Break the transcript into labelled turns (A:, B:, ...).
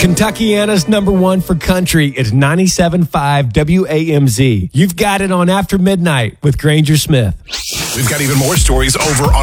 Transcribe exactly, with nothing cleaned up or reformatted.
A: Kentuckiana's number one for country is ninety-seven point five W A M Z. You've got it on After Midnight with Granger Smith.
B: We've got even more stories over on